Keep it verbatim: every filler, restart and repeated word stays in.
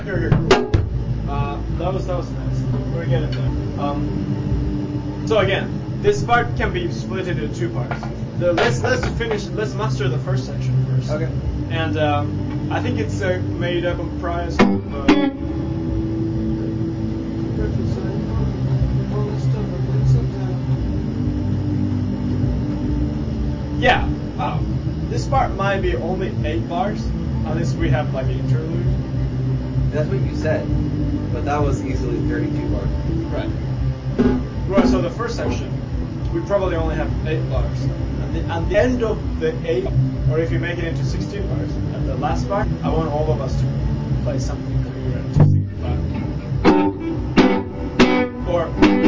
Here, here, cool. Uh, that was that was nice. We're getting there. Um, so again, this part can be split into two parts. The, let's let's finish. Let's master the first section first. Okay. And um, I think it's uh, made up comprised of. Uh, yeah. Wow. This part might be only eight bars, unless we have like an interlude. That's what you said, but that was easily thirty-two bars. Right. Right. So the first section, we probably only have eight bars. And the, at the end of the eight, or if you make it into sixteen bars, at the last bar, I want all of us to play something that we were to signify. Or